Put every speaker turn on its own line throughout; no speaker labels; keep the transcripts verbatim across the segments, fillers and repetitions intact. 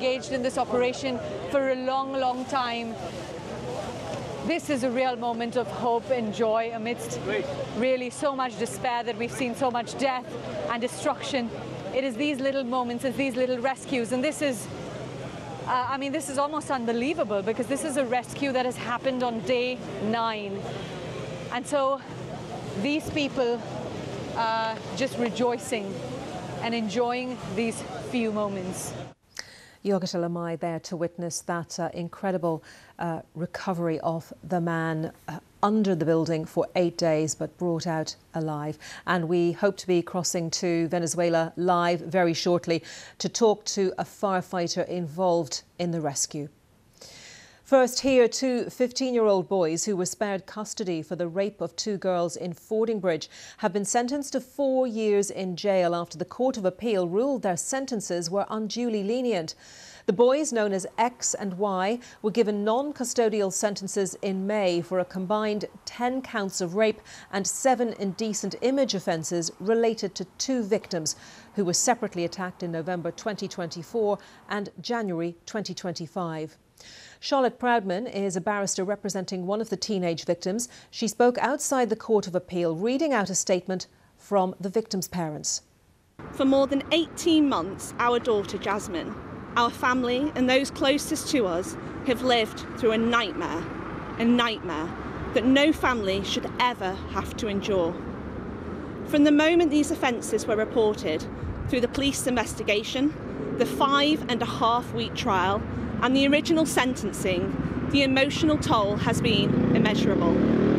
engaged in this operation for a long, long time. This is a real moment of hope and joy amidst really so much despair that we've seen, so much death and destruction. It is these little moments, it's these little rescues, and this is, uh, I mean, this is almost unbelievable because this is a rescue that has happened on day nine. And so these people are just rejoicing and enjoying these few moments.
Yogita Lamai there to witness that uh, incredible uh, recovery of the man uh, under the building for eight days but brought out alive. And we hope to be crossing to Venezuela live very shortly to talk to a firefighter involved in the rescue. First, here, two fifteen-year-old boys who were spared custody for the rape of two girls in Fordingbridge have been sentenced to four years in jail after the Court of Appeal ruled their sentences were unduly lenient. The boys, known as X and Y, were given non-custodial sentences in May for a combined ten counts of rape and seven indecent image offences related to two victims who were separately attacked in November twenty twenty-four and January twenty twenty-five. Charlotte Proudman is a barrister representing one of the teenage victims. She spoke outside the Court of Appeal, reading out a statement from the victims' parents.
For more than eighteen months, our daughter Jasmine, our family and those closest to us have lived through a nightmare, a nightmare that no family should ever have to endure. From the moment these offences were reported, through the police investigation, the five and a half week trial and the original sentencing, the emotional toll has been immeasurable.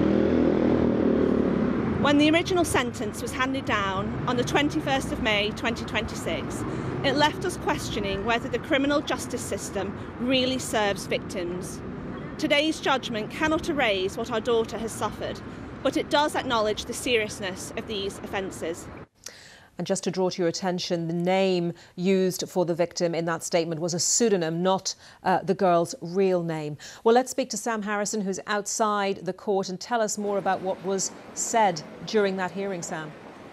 When the original sentence was handed down on the twenty-first of May twenty twenty-six, it left us questioning whether the criminal justice system really serves victims. Today's judgment cannot erase what our daughter has suffered, but it does acknowledge the seriousness of these offences.
And just to draw to your attention, the name used for the victim in that statement was a pseudonym, not uh, the girl's real name. Well, let's speak to Sam Harrison, who's outside the court, and tell us more about what was said during that hearing, Sam.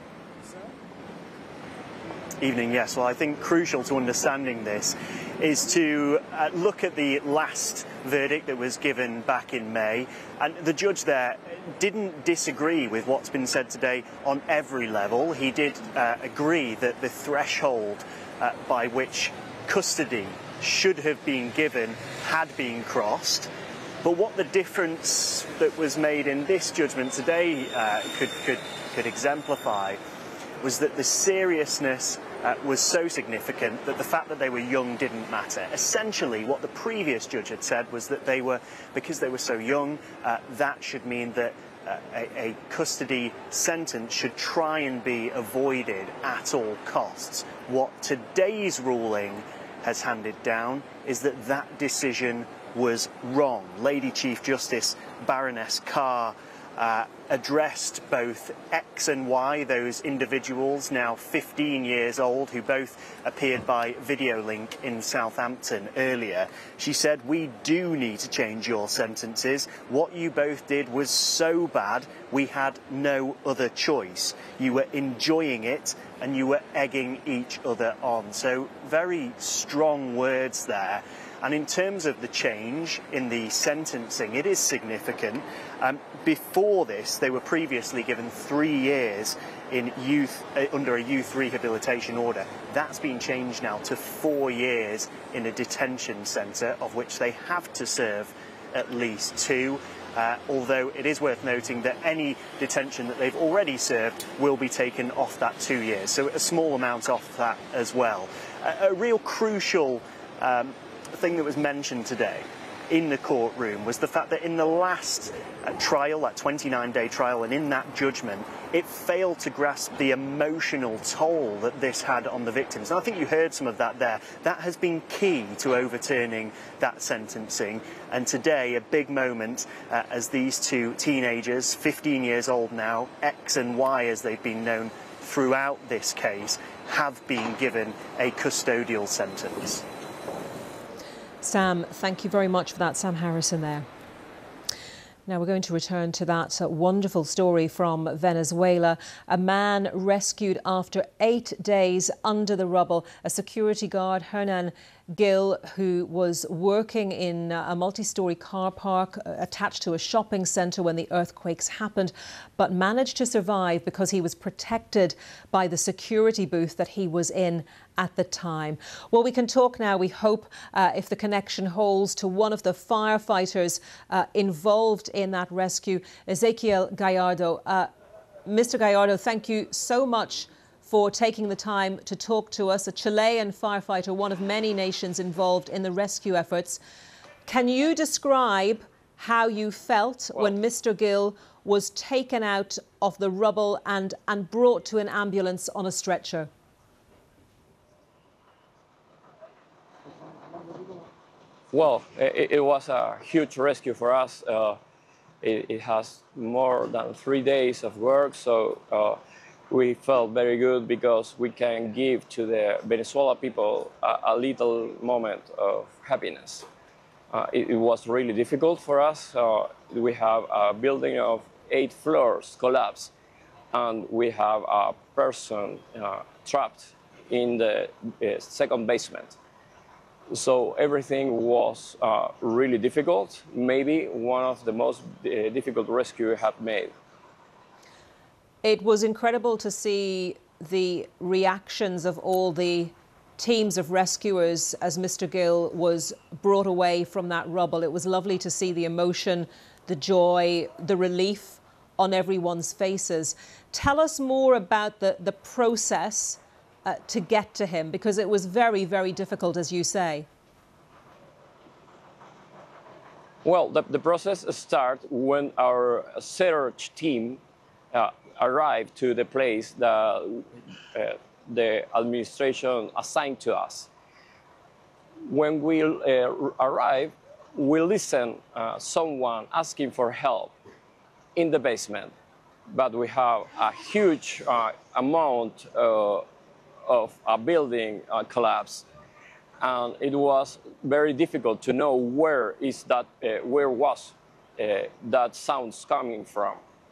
Evening, yes. Well, I think crucial to understanding this is to uh, look at the last verdict that was given back in May, and the judge there didn't disagree with what's been said today on every level. He did uh, agree that the threshold uh, by which custody should have been given had been crossed. But what the difference that was made in this judgment today uh, could, could, could exemplify was that the seriousness uh, was so significant that the fact that they were young didn't matter. Essentially, what the previous judge had said was that they were, because they were so young, uh, that should mean that uh, a, a custody sentence should try and be avoided at all costs. What today's ruling has handed down is that that decision was wrong. Lady Chief Justice Baroness Carr Uh, addressed both X and Y, those individuals now fifteen years old who both appeared by video link in Southampton earlier. She said, "We do need to change your sentences. What you both did was so bad, we had no other choice. You were enjoying it and you were egging each other on." So very strong words there. And in terms of the change in the sentencing, it is significant. Um, before this, they were previously given three years in youth uh, under a youth rehabilitation order. That's been changed now to four years in a detention centre, of which they have to serve at least two. Uh, although it is worth noting that any detention that they've already served will be taken off that two years. So a small amount off that as well. A, a real crucial um, thing that was mentioned today in the courtroom was the fact that in the last uh, trial, that twenty-nine day trial, and in that judgment, it failed to grasp the emotional toll that this had on the victims. And I think you heard some of that there. That has been key to overturning that sentencing. And today, a big moment uh, as these two teenagers, fifteen years old now, X and Y as they've been known throughout this case, have been given a custodial sentence.
Sam, thank you very much for that. Sam Harrison there. Now we're going to return to that uh, wonderful story from Venezuela. A man rescued after eight days under the rubble. A security guard, Hernan Gill, who was working in a multi-storey car park attached to a shopping centre when the earthquakes happened, but managed to survive because he was protected by the security booth that he was in at the time. Well, we can talk now, we hope, uh, if the connection holds, to one of the firefighters uh, involved in that rescue, Ezequiel Gallardo. Uh, Mister Gallardo, thank you so much for taking the time to talk to us, a Chilean firefighter, one of many nations involved in the rescue efforts. Can you describe how you felt well, when Mister Gill was taken out of the rubble and, and brought to an ambulance on a stretcher?
Well, it, it was a huge rescue for us. Uh, it, it has more than three days of work, so uh, we felt very good because we can give to the Venezuela people a, a little moment of happiness. Uh, it, it was really difficult for us. Uh, we have a building of eight floors collapsed, and we have a person uh, trapped in the uh, second basement. So everything was uh, really difficult, maybe one of the most uh, difficult rescue we have made.
It was incredible to see the reactions of all the teams of rescuers as Mister Gill was brought away from that rubble. It was lovely to see the emotion, the joy, the relief on everyone's faces. Tell us more about the, the process Uh, to get to him, because it was very, very difficult, as you say.
Well, the, the process started when our search team uh, arrived to the place that uh, the administration assigned to us. When we uh, arrived, we listened uh, someone asking for help in the basement, but we have a huge uh, amount uh, of a building uh, collapse, and it was very difficult to know where is that, uh, where was uh, that sounds coming from.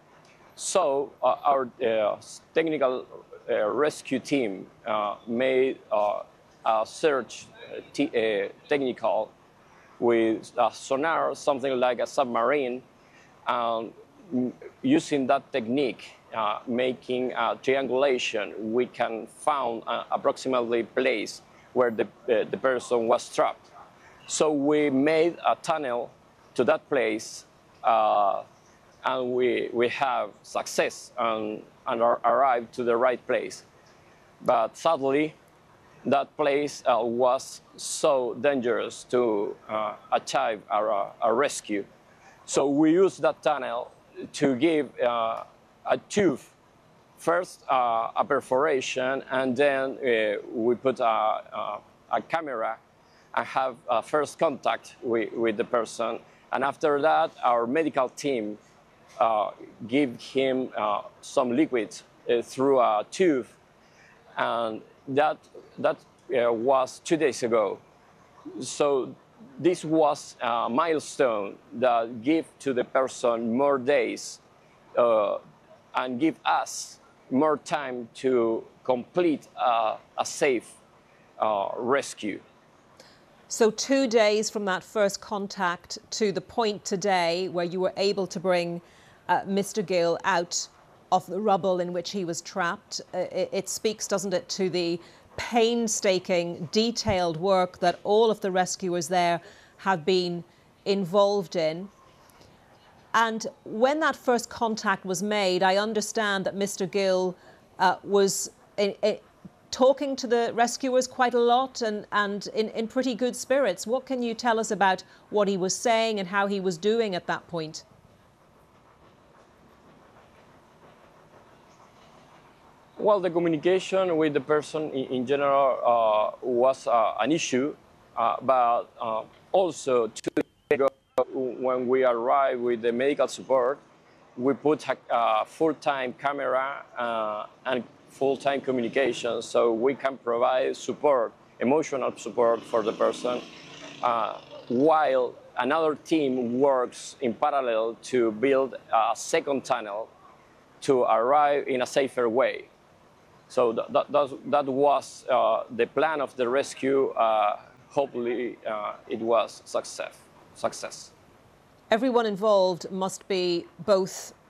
So uh, our uh, technical uh, rescue team uh, made uh, a search uh, t uh, technical with a sonar, something like a submarine, and using that technique, uh, making a triangulation, we can find uh, approximately place where the, uh, the person was trapped. So we made a tunnel to that place, uh, and we, we have success and, and are arrived to the right place. But sadly, that place uh, was so dangerous to uh, achieve our, our rescue. So we used that tunnel to give uh, a tube, first uh, a perforation, and then uh, we put a, a, a camera and have a first contact with, with the person. And after that, our medical team uh, give him uh, some liquid uh, through a tube, and that, that uh, was two days ago. So this was a milestone that gave to the person more days uh, and give us more time to complete uh, a safe uh, rescue.
So two days from that first contact to the point today where you were able to bring uh, Mister Gill out of the rubble in which he was trapped, uh, it, it speaks, doesn't it, to the painstaking, detailed work that all of the rescuers there have been involved in. And when that first contact was made, I understand that Mister Gill uh, was in, in, talking to the rescuers quite a lot and, and in, in pretty good spirits. What can you tell us about what he was saying and how he was doing at that point?
Well, the communication with the person in, in general uh, was uh, an issue, uh, but uh, also two days ago, when we arrived with the medical support, we put a, a full-time camera uh, and full-time communication, so we can provide support, emotional support for the person, uh, while another team works in parallel to build a second tunnel to arrive in a safer way. So that, that, that was uh, the plan of the rescue. Uh, hopefully uh, it was success. Success.
Everyone involved must be both